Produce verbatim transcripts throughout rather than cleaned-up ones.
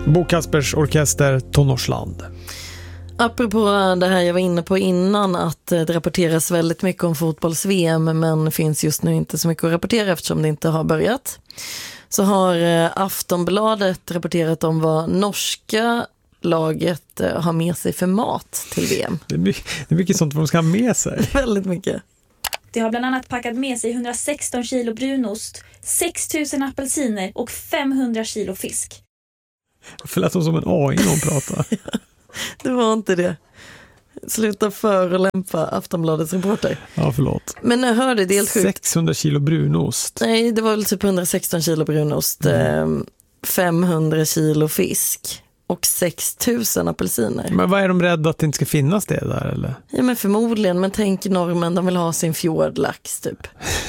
Bo Kaspers orkester Tonårsland. Apropå det här jag var inne på innan, att det rapporteras väldigt mycket om fotbolls-V M, men finns just nu inte så mycket att rapportera eftersom det inte har börjat. Så har Aftonbladet rapporterat om vad norska laget har med sig för mat till V M. Det är mycket, det är mycket sånt de ska ha med sig. Väldigt mycket. Det har bland annat packat med sig hundrasexton kilo brunost, sex tusen apelsiner och femhundra kilo fisk. För lät de som en A I när hon pratar. Det var inte det. Sluta för och lämpa Aftonbladets reporter. Ja, förlåt. Men jag hörde det helt sjukt. sexhundra kilo brunost. Nej, det var väl typ hundrasexton kilo brunost, mm. femhundra kilo fisk och sex tusen apelsiner. Men vad är de rädda att det inte ska finnas det där, eller? Ja, men förmodligen. Men tänk normen, de vill ha sin fjordlax typ.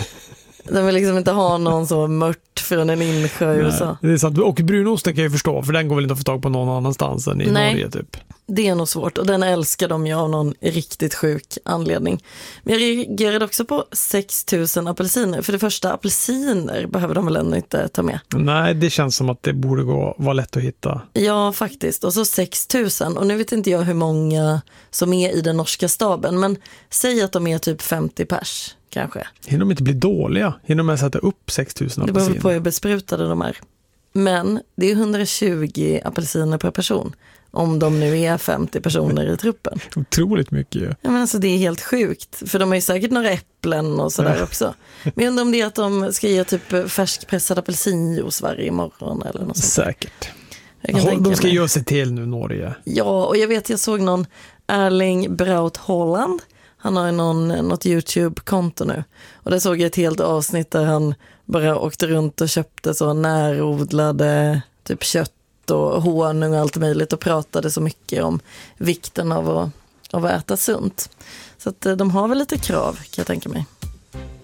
De vill liksom inte ha någon så mört från en insjö i U S A. Det är sant. Och brunosten kan jag ju förstå, för den går väl inte att få tag på någon annanstans än i Nej, Norge typ. Det är nog svårt, och den älskar de ju av någon riktigt sjuk anledning. Men jag reagerade också på sex tusen apelsiner. För det första, apelsiner behöver de väl ändå inte ta med. Nej, det känns som att det borde gå, vara lätt att hitta. Ja, faktiskt. Och så sex tusen. Och nu vet inte jag hur många som är i den norska staben, men säg att de är typ femtio pers. Kanske. Hinner de inte bli dåliga? Hinner de sätta upp sex tusen apelsiner? Det beror på hur besprutade de är. Men det är hundratjugo apelsiner per person. Om de nu är femtio personer i truppen. Otroligt mycket ju. Ja, men alltså det är helt sjukt. För de har ju säkert några äpplen och sådär också. Men jag undrar om det är att de ska ge typ färskpressad apelsinjuice varje morgon eller något sånt. Säkert. Ja, de ska göra sig till nu, Norge. Ja, och jag vet, jag såg någon Erling Braut Haaland. Han har ju någon, något YouTube-konto nu. Och där såg jag ett helt avsnitt där han bara åkte runt och köpte så närodlade typ kött och honung och allt möjligt och pratade så mycket om vikten av att, av att äta sunt. Så att de har väl lite krav, kan jag tänka mig.